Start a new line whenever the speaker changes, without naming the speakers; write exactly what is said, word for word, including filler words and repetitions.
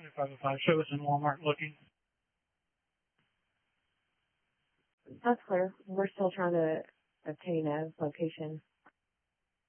five oh five, show us in Walmart looking.
That's clear. We're still trying to obtain a location.